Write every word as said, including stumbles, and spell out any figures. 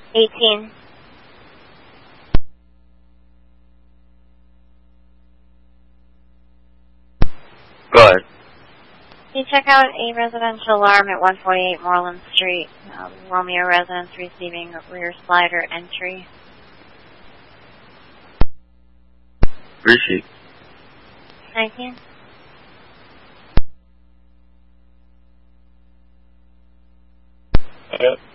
eighteen. Go ahead. Can you check out a residential alarm at one forty-eight Moreland Street, uh, Romeo residence receiving rear slider entry? Appreciate. Thank you. Yeah.